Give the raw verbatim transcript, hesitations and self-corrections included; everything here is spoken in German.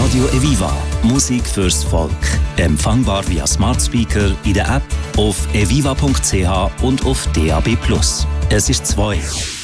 Radio Eviva. Musik fürs Volk. Empfangbar via Smart Speaker, in der App, auf eviva punkt c h und auf D A B plus. Es ist zwei.